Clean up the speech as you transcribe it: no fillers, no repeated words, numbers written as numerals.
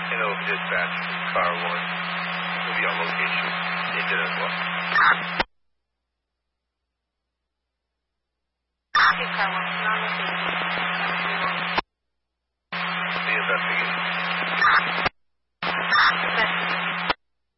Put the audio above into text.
Hello, dispatch, car 1. Will be on location. They did as well. Okay, car 1, on location. The investigation.